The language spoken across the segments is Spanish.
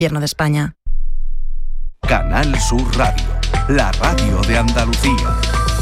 Gobierno de España. Canal Sur Radio, la radio de Andalucía.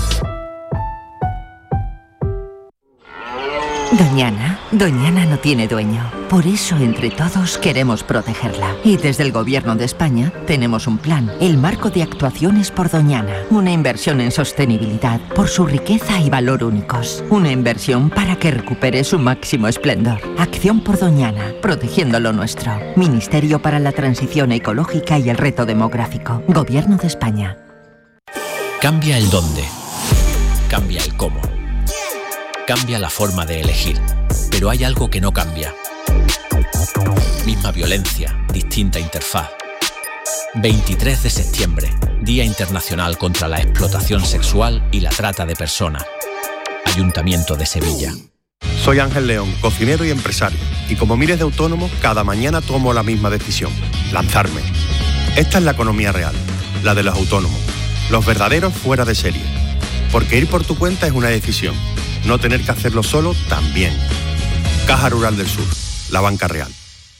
Doñana no tiene dueño. Por eso, entre todos, queremos protegerla. Y desde el Gobierno de España tenemos un plan, el Marco de Actuaciones por Doñana. Una inversión en sostenibilidad por su riqueza y valor únicos. Una inversión para que recupere su máximo esplendor. Acción por Doñana, protegiendo lo nuestro. Ministerio para la Transición Ecológica y el Reto Demográfico. Gobierno de España. Cambia el dónde. Cambia el cómo. Cambia la forma de elegir, pero hay algo que no cambia. Misma violencia, distinta interfaz. 23 de septiembre, Día Internacional contra la Explotación Sexual y la Trata de Personas. Ayuntamiento de Sevilla. Soy Ángel León, cocinero y empresario, y como miles de autónomos, cada mañana tomo la misma decisión: lanzarme. Esta es la economía real, la de los autónomos, los verdaderos fuera de serie. Porque ir por tu cuenta es una decisión. No tener que hacerlo solo también. Caja Rural del Sur, la banca real.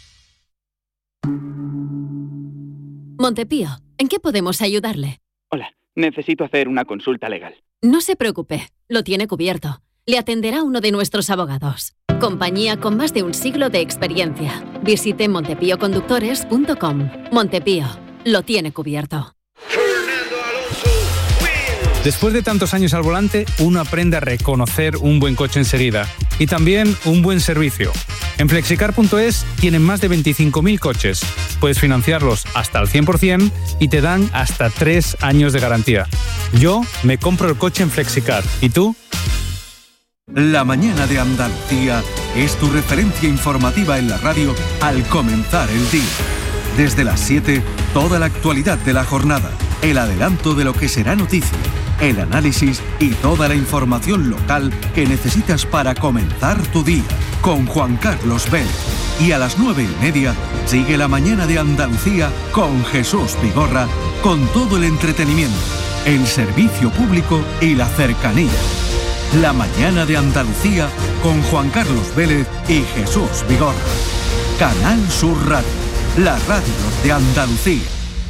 Montepío, ¿en qué podemos ayudarle? Hola, necesito hacer una consulta legal. No se preocupe, lo tiene cubierto. Le atenderá uno de nuestros abogados. Compañía con más de un siglo de experiencia. Visite montepíoconductores.com. Montepío, lo tiene cubierto. Después de tantos años al volante, uno aprende a reconocer un buen coche enseguida y también un buen servicio. En Flexicar.es tienen más de 25.000 coches. Puedes financiarlos hasta el 100% y te dan hasta 3 años de garantía. Yo me compro el coche en Flexicar. ¿Y tú? La mañana de Andalucía es tu referencia informativa en la radio al comenzar el día. Desde las 7, toda la actualidad de la jornada, el adelanto de lo que será noticia, el análisis y toda la información local que necesitas para comenzar tu día, con Juan Carlos Vélez. Y a las 9:30 sigue la mañana de Andalucía con Jesús Vigorra, con todo el entretenimiento, el servicio público y la cercanía. La mañana de Andalucía con Juan Carlos Vélez y Jesús Vigorra. Canal Sur Radio, la radio de Andalucía.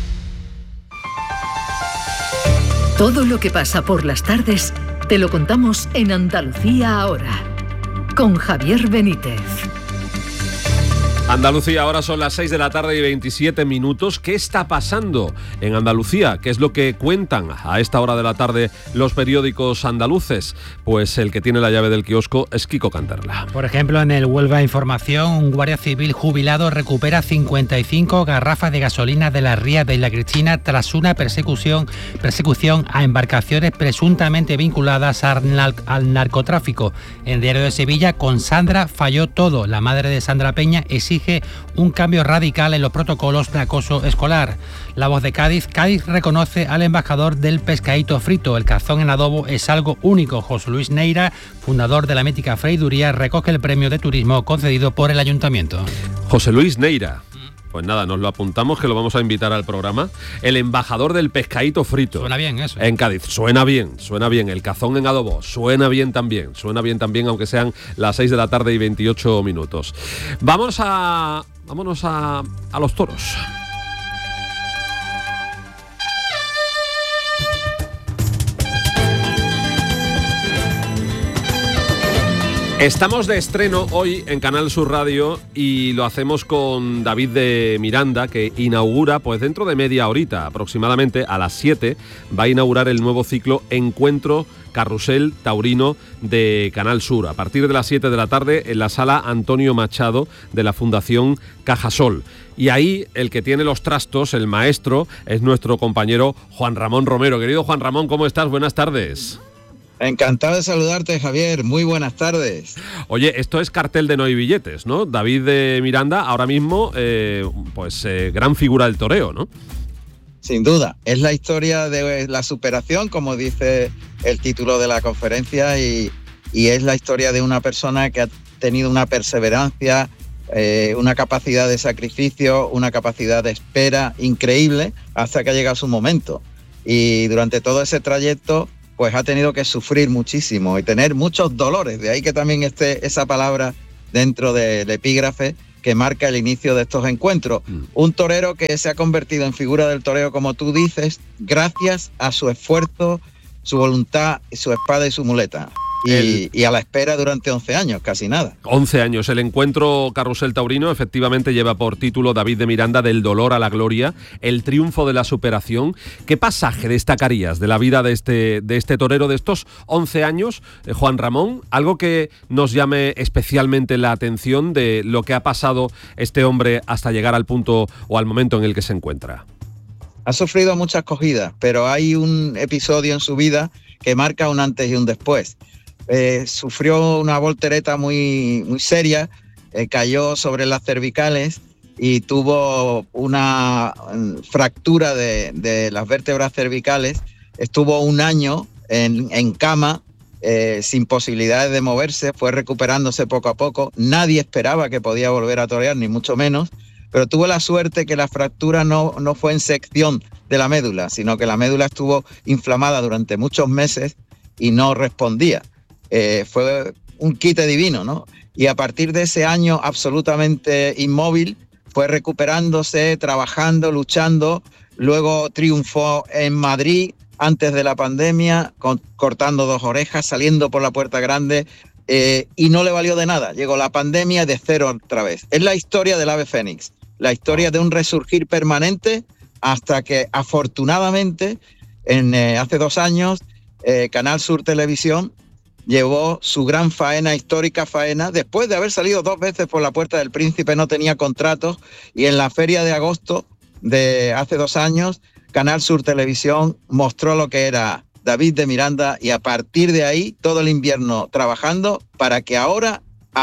Todo lo que pasa por las tardes te lo contamos en Andalucía Ahora, con Javier Benítez. Andalucía, ahora son las 6 de la tarde y 27 minutos. ¿Qué está pasando en Andalucía? ¿Qué es lo que cuentan a esta hora de la tarde los periódicos andaluces? Pues el que tiene la llave del kiosco es Kiko Canterla. Por ejemplo, en el Huelva Información, un guardia civil jubilado recupera 55 garrafas de gasolina de la ría de Isla Cristina tras una persecución a embarcaciones presuntamente vinculadas al narcotráfico. En Diario de Sevilla, con Sandra falló todo. La madre de Sandra Peña exige un cambio radical en los protocolos de acoso escolar. La Voz de Cádiz reconoce al embajador del pescadito frito. El cazón en adobo es algo único. José Luis Neira, fundador de la mítica freiduría, recoge el premio de turismo concedido por el ayuntamiento. José Luis Neira. Pues nada, nos lo apuntamos, que lo vamos a invitar al programa. El embajador del pescadito frito. Suena bien eso. En Cádiz, suena bien. El cazón en adobo, suena bien también, aunque sean las 6 de la tarde y 28 minutos. Vámonos a los toros. Estamos de estreno hoy en Canal Sur Radio y lo hacemos con David de Miranda, que inaugura, pues dentro de media horita aproximadamente, a las 7, va a inaugurar el nuevo ciclo Encuentro Carrusel Taurino de Canal Sur, a partir de las 7 de la tarde en la sala Antonio Machado de la Fundación Cajasol. Y ahí el que tiene los trastos, el maestro, es nuestro compañero Juan Ramón Romero. Querido Juan Ramón, ¿cómo estás? Buenas tardes. Encantado de saludarte, Javier. Muy buenas tardes. Oye, esto es cartel de No hay billetes, ¿no? David de Miranda, ahora mismo, gran figura del toreo, ¿no? Sin duda. Es la historia de la superación, como dice el título de la conferencia, y es la historia de una persona que ha tenido una perseverancia, una capacidad de sacrificio, una capacidad de espera increíble hasta que ha llegado su momento. Y durante todo ese trayecto, pues ha tenido que sufrir muchísimo y tener muchos dolores. De ahí que también esté esa palabra dentro del epígrafe, que marca el inicio de estos encuentros. Un torero que se ha convertido en figura del toreo, como tú dices, gracias a su esfuerzo, su voluntad, su espada y su muleta. Y a la espera durante 11 años, casi nada. 11 años. El encuentro Carrusel Taurino efectivamente lleva por título David de Miranda, del dolor a la gloria, el triunfo de la superación. ¿Qué pasaje destacarías de la vida de este torero de estos 11 años, Juan Ramón? Algo que nos llame especialmente la atención de lo que ha pasado este hombre hasta llegar al punto o al momento en el que se encuentra. Ha sufrido muchas cogidas, pero hay un episodio en su vida que marca un antes y un después. Sufrió una voltereta muy, muy seria, cayó sobre las cervicales y tuvo una fractura de las vértebras cervicales. Estuvo un año en cama, sin posibilidades de moverse, fue recuperándose poco a poco. Nadie esperaba que podía volver a torear, ni mucho menos, pero tuvo la suerte que la fractura no fue en sección de la médula, sino que la médula estuvo inflamada durante muchos meses y no respondía. Fue un quite divino, ¿no? Y a partir de ese año absolutamente inmóvil, fue recuperándose, trabajando, luchando. Luego triunfó en Madrid antes de la pandemia, cortando 2 orejas, saliendo por la puerta grande, y no le valió de nada. Llegó la pandemia de cero otra vez. Es la historia del ave fénix, la historia de un resurgir permanente hasta que afortunadamente hace 2 años Canal Sur Televisión llevó su gran faena, histórica faena, después de haber salido 2 veces por la Puerta del Príncipe, no tenía contratos, y en la feria de agosto de hace 2 años, Canal Sur Televisión mostró lo que era David de Miranda, y a partir de ahí, todo el invierno trabajando para que ahora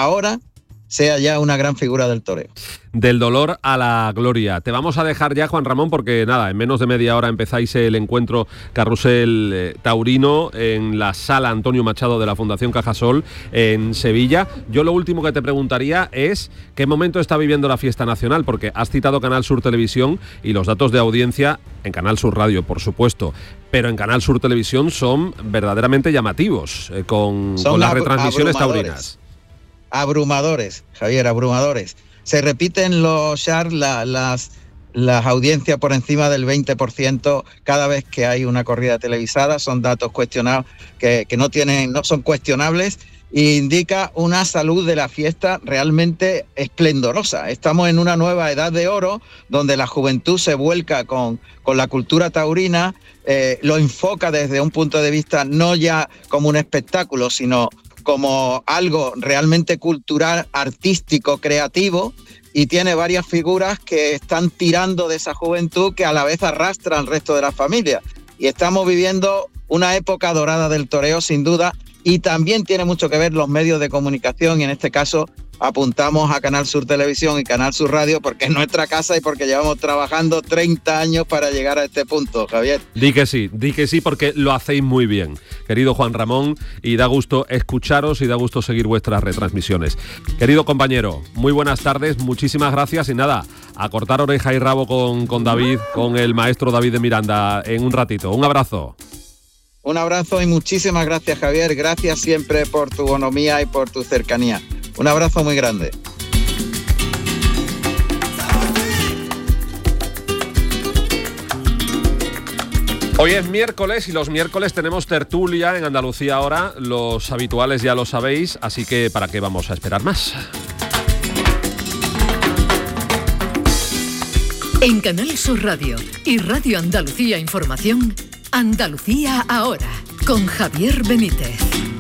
sea ya una gran figura del toreo. Del dolor a la gloria. Te vamos a dejar ya, Juan Ramón, porque nada, en menos de media hora empezáis el encuentro Carrusel Taurino en la Sala Antonio Machado de la Fundación Cajasol en Sevilla. Yo lo último que te preguntaría es ¿qué momento está viviendo la fiesta nacional? Porque has citado Canal Sur Televisión y los datos de audiencia en Canal Sur Radio, por supuesto, pero en Canal Sur Televisión son verdaderamente llamativos con las retransmisiones taurinas. Abrumadores, Javier, abrumadores. Se repiten los shares, las audiencias por encima del 20% cada vez que hay una corrida televisada. Son datos cuestionados que no son cuestionables, e indica una salud de la fiesta realmente esplendorosa. Estamos en una nueva edad de oro donde la juventud se vuelca con la cultura taurina, lo enfoca desde un punto de vista no ya como un espectáculo, sino como algo realmente cultural, artístico, creativo, y tiene varias figuras que están tirando de esa juventud que a la vez arrastra al resto de la familia. Y estamos viviendo una época dorada del toreo, sin duda, y también tiene mucho que ver los medios de comunicación, y en este caso apuntamos a Canal Sur Televisión y Canal Sur Radio porque es nuestra casa y porque llevamos trabajando 30 años para llegar a este punto, Javier. Di que sí, porque lo hacéis muy bien, querido Juan Ramón, y da gusto escucharos y da gusto seguir vuestras retransmisiones. Querido compañero, muy buenas tardes, muchísimas gracias, y nada, a cortar oreja y rabo con David, con el maestro David de Miranda en un ratito. Un abrazo. Un abrazo y muchísimas gracias, Javier. Gracias siempre por tu bonomía y por tu cercanía. Un abrazo muy grande. Hoy es miércoles y los miércoles tenemos tertulia en Andalucía Ahora. Los habituales ya lo sabéis, así que ¿para qué vamos a esperar más? En Canal Sur Radio y Radio Andalucía Información, Andalucía Ahora, con Javier Benítez.